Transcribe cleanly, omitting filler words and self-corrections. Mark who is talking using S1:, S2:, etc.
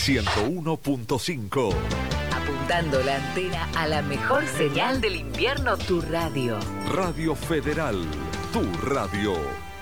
S1: 101.5.
S2: Apuntando la antena a la mejor señal del invierno, tu radio.
S1: Radio Federal, tu radio.